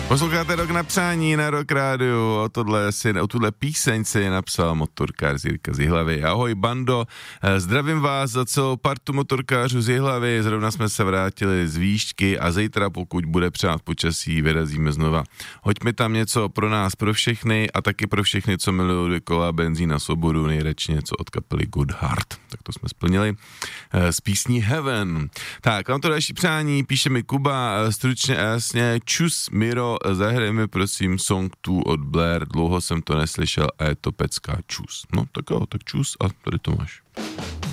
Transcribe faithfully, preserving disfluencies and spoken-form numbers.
Posloucháte Rock na přání na Rock Rádiu, o, tohle si, o tuhle píseň si napsal motorkář z Jirka z Jihlavy. Ahoj bando, zdravím vás za celou partu motorkářů z Jihlavy, zrovna jsme se vrátili z výšky a zítra, pokud bude přát počasí, vyrazíme znova. Hoďme tam něco pro nás, pro všechny a taky pro všechny, co milují kola, benzín a svobodu, nejradši něco od kapely Good Heart. Tak to jsme splnili z písní Heaven. Tak, mám to další přání, píše mi Kuba, stručně a jasně, čus Miro, zahraj mi prosím Song dva od Blair, dlouho jsem to neslyšel a je to pecká čus. No tak jo, tak čus a tady to máš.